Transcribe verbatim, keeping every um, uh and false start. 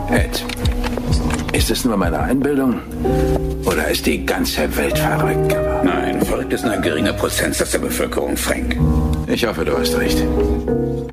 Ed, ist es nur meine Einbildung? Oder ist die ganze Welt verrückt geworden? Nein, verrückt ist nur ein geringer Prozentsatz der Bevölkerung, Frank. Ich hoffe, du hast recht.